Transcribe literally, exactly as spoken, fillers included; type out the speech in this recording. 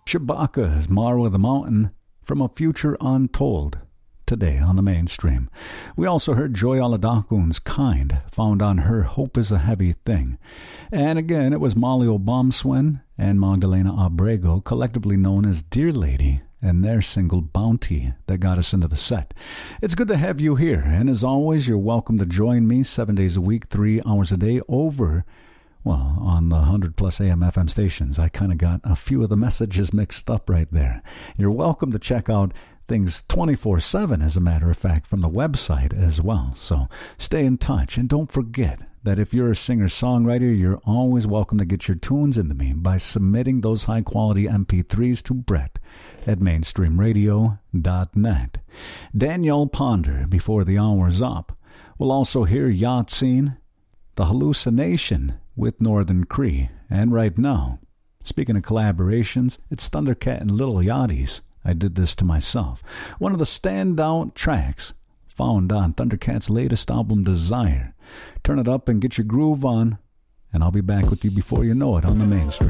Chewbacca's Marwa the Mountain from A Future Untold, today on the mainstream. We also heard Joy Oladakun's Kind, found on her Hope is a Heavy Thing. And again, it was Molly Obamswin and Magdalena Abrego, collectively known as Dear Lady, and their single Bounty that got us into the set. It's good to have you here, and as always, you're welcome to join me seven days a week, three hours a day over, well, on the one hundred plus A M F M stations. I kind of got a few of the messages mixed up right there. You're welcome to check out things twenty-four seven, as a matter of fact, from the website as well. So stay in touch, and don't forget that if you're a singer-songwriter, you're always welcome to get your tunes into me by submitting those high-quality M P threes to Brett at mainstream radio dot net. Danielle Ponder, before the hour's up. We'll also hear Yatzine, The Hallucination with Northern Cree. And right now, speaking of collaborations, it's Thundercat and Little Yachty's I Did This to Myself, one of the standout tracks found on Thundercat's latest album, Desire. Turn it up and get your groove on, and I'll be back with you before you know it on the mainstream.